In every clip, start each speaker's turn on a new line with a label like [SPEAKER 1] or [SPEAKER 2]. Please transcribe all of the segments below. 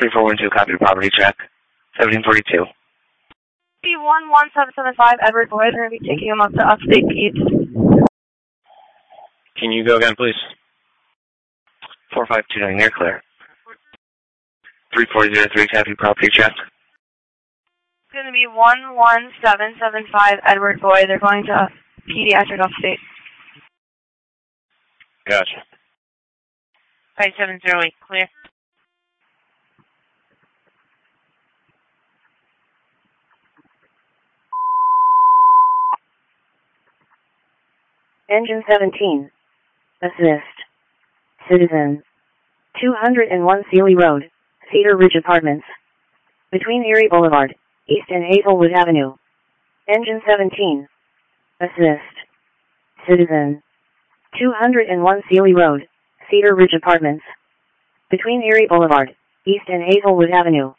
[SPEAKER 1] 3412, copy property check. 1742.
[SPEAKER 2] B11775, Edward Boyd. We're going to be taking him up to Upstate Peds.
[SPEAKER 3] Can you go again, please?
[SPEAKER 1] 4529, near clear. 3403, copy property check.
[SPEAKER 2] It's going to be 11775, Edward Boyd. They're going to Pediatric Upstate.
[SPEAKER 3] Gotcha.
[SPEAKER 4] 5708, clear.
[SPEAKER 5] Engine 17. Assist. Citizen. 201 Sealy Road, Cedar Ridge Apartments. Between Erie Boulevard, East and Hazelwood Avenue. Engine 17. Assist. Citizen. 201 Sealy Road, Cedar Ridge Apartments. Between Erie Boulevard, East and Hazelwood Avenue.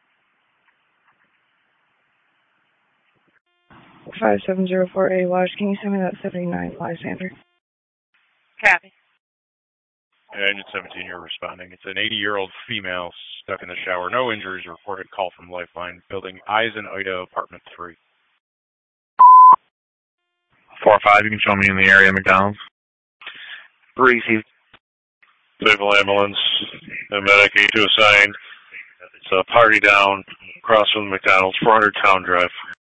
[SPEAKER 2] 5704A, Wash. Can you send me that 79 Lysander?
[SPEAKER 4] Copy.
[SPEAKER 6] Engine 17, you're responding. It's an 80-year-old female stuck in the shower. No injuries reported. Call from Lifeline. Building Eisen Ida, apartment 3.
[SPEAKER 7] 4-5, you can show me in the area, McDonald's.
[SPEAKER 1] Received.
[SPEAKER 8] Civil ambulance, and medic A2 assigned. It's a party down across from McDonald's, 400 Town Drive.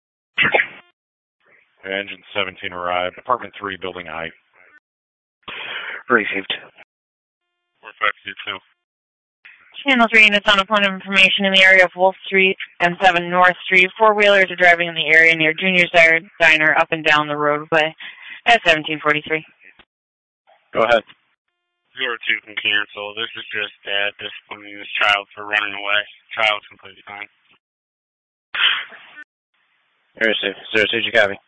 [SPEAKER 6] Engine 17 arrived. Apartment 3, building I.
[SPEAKER 1] Received.
[SPEAKER 8] 4522.
[SPEAKER 4] Channel 3 units on a point of information in the area of Wolf Street and 7 North Street. Four-wheelers are driving in the area near Junior's Diner up and down the roadway at 1743.
[SPEAKER 6] Go ahead.
[SPEAKER 9] 02 can cancel. This is just dad disciplining his child for running away. Child's completely fine.
[SPEAKER 3] Very safe. 06, you copy.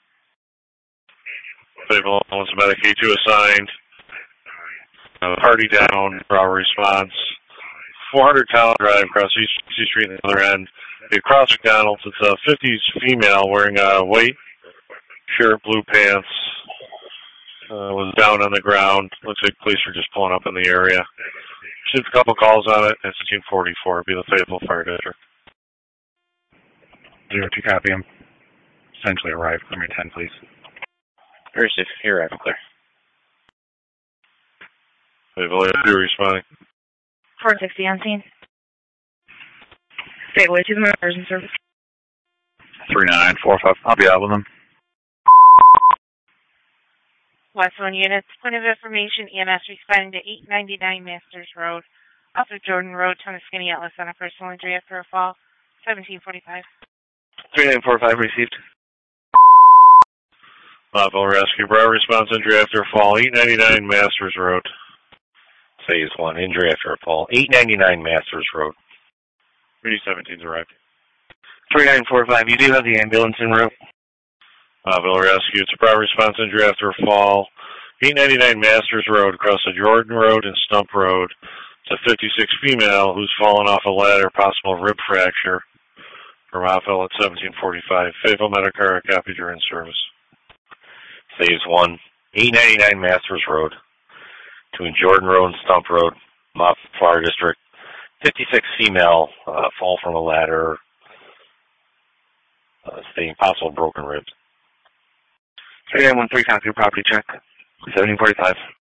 [SPEAKER 8] Civil ambulance, medic A2 assigned. Party down, proper response. 400 Town Drive across East Street on the other end. Across McDonald's, it's a 50s female wearing a white shirt, blue pants. Was down on the ground. Looks like police are just pulling up in the area. Received a couple calls on it. It's 1644. Be the Fayetteville Fire District.
[SPEAKER 7] 02, copy. I'm essentially arrived. Number 10, please.
[SPEAKER 3] Very safe. You're arriving clear.
[SPEAKER 8] Fayetteville A2 responding.
[SPEAKER 4] 460 on scene. Gateway to the emergency service.
[SPEAKER 7] 3945. I'll be out with them.
[SPEAKER 4] West 1 units, point of information, EMS responding to 899 Masters Road, off of Jordan Road, Toniscany Atlas on a personal injury after a fall, 1745.
[SPEAKER 1] 3945 received.
[SPEAKER 8] Level rescue, Bravo response injury after a fall, 899 Masters Road.
[SPEAKER 3] Phase 1, injury after a fall, 899 Masters Road.
[SPEAKER 6] 317's arrived.
[SPEAKER 1] 3945, you do have the ambulance en route.
[SPEAKER 8] Level rescue, it's a Bravo response injury after a fall, 899 Masters Road, across the Jordan Road and Stump Road. It's a 56 female who's fallen off a ladder, possible rib fracture. From Rockville at 1745. Fayetteville Medicare, copy, you're in service.
[SPEAKER 3] Phase 1, 899 Masters Road, between Jordan Road and Stump Road, Moffett Fire District. 56 female, fall from a ladder, stating possible broken ribs.
[SPEAKER 1] 3913, copy, property check. 1745.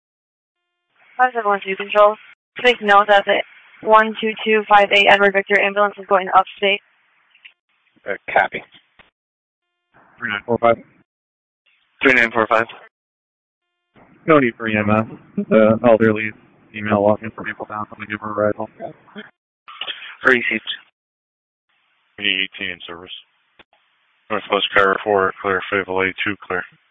[SPEAKER 2] 5712 control. Take note that the 12258 Edward Victor ambulance is going to upstate.
[SPEAKER 3] Copy.
[SPEAKER 7] 3945.
[SPEAKER 1] 3945.
[SPEAKER 7] No need for EMS. The elderly female walking for people down. I'm going to give her a ride home.
[SPEAKER 1] Received.
[SPEAKER 6] 318 in service.
[SPEAKER 8] Northwest Car 4, clear. Fayetteville A2, clear.